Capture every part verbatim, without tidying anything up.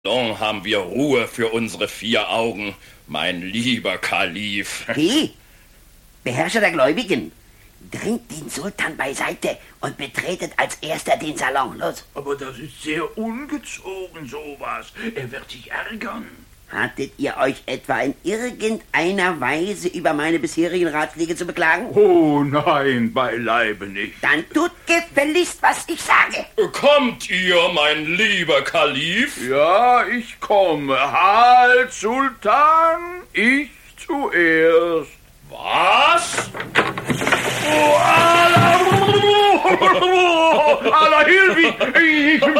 Nun haben wir Ruhe für unsere vier Augen, mein lieber Kalif. He, Beherrscher der Gläubigen, dringt den Sultan beiseite und betretet als erster den Salon. Los. Aber das ist sehr ungezogen, sowas. Er wird sich ärgern. Hattet ihr euch etwa in irgendeiner Weise über meine bisherigen Ratschläge zu beklagen? Oh nein, beileibe nicht. Dann tut gefälligst, was ich sage. Kommt ihr, mein lieber Kalif? Ja, ich komme. Halt, Sultan, ich zuerst. Was? Oh, Allah, Allah, hilf mich! Ich bin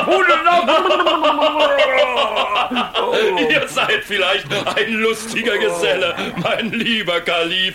oh. Ihr seid vielleicht ein lustiger Geselle, mein lieber Kalif.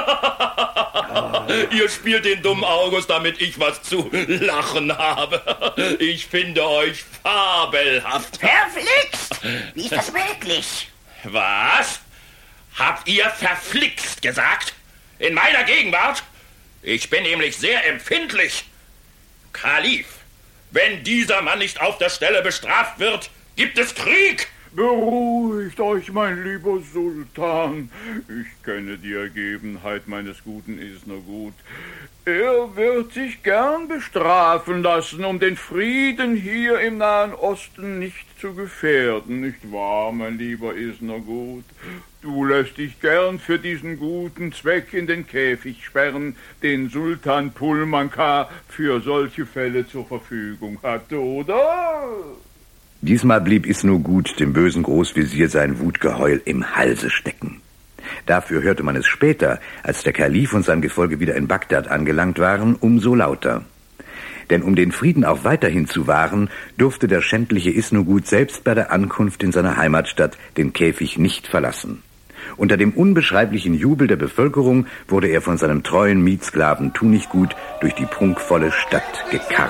Ihr spielt den dummen August, damit ich was zu lachen habe. Ich finde euch fabelhaft. Verflixt! Wie ist das möglich? Was? Habt ihr verflixt gesagt? In meiner Gegenwart? Ich bin nämlich sehr empfindlich. Kalif, wenn dieser Mann nicht auf der Stelle bestraft wird, gibt es Krieg. Beruhigt euch, mein lieber Sultan. Ich kenne die Ergebenheit meines guten Isnagut. Er wird sich gern bestrafen lassen, um den Frieden hier im Nahen Osten nicht zu gefährden, nicht wahr, mein lieber Isnagut? Du lässt dich gern für diesen guten Zweck in den Käfig sperren, den Sultan Pulmanka für solche Fälle zur Verfügung hatte, oder? Diesmal blieb Isnagut dem bösen Großvezier sein Wutgeheul im Halse stecken. Dafür hörte man es später, als der Kalif und sein Gefolge wieder in Bagdad angelangt waren, umso lauter. Denn um den Frieden auch weiterhin zu wahren, durfte der schändliche Isnagut selbst bei der Ankunft in seiner Heimatstadt den Käfig nicht verlassen. Unter dem unbeschreiblichen Jubel der Bevölkerung wurde er von seinem treuen Mietsklaven Tunichgut durch die prunkvolle Stadt gekarrt.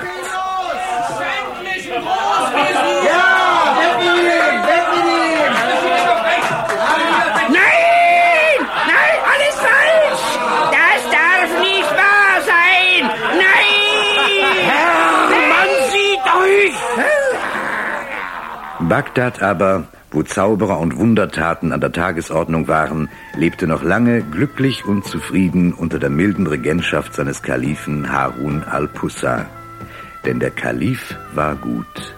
Bagdad aber, wo Zauberer und Wundertaten an der Tagesordnung waren, lebte noch lange glücklich und zufrieden unter der milden Regentschaft seines Kalifen Harun al-Pussa. Denn der Kalif war gut.